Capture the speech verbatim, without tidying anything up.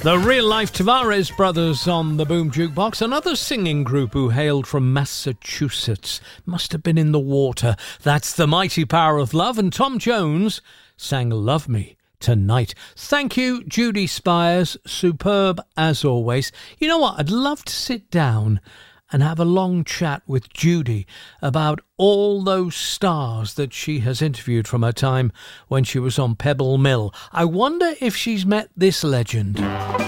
The real-life Tavares brothers on the Boom Jukebox, another singing group who hailed from Massachusetts. Must have been in the water. That's The Mighty Power of Love, and Tom Jones sang Love Me Tonight. Thank you, Judy Spires. Superb as always. You know what? I'd love to sit down and have a long chat with Judy about all those stars that she has interviewed from her time when she was on Pebble Mill. I wonder if she's met this legend.